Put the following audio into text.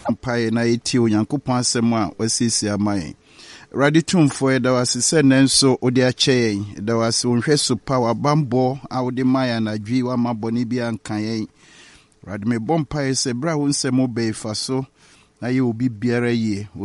mpae na yɛtie Onyankopɔn asɛm a wasiesie ama yɛn. Awurade tumfoɔ ɛda wase sɛ nanso wode akyɛ yɛn. Ɛda wase wonhwɛ so pa wabambɔ a wode ma yɛn anadwi wama bɔne bi anka yɛn. Awurade mebɔ mpae sɛ bere a wo nsɛm wobɛi fa so na yɛ obi biara yie.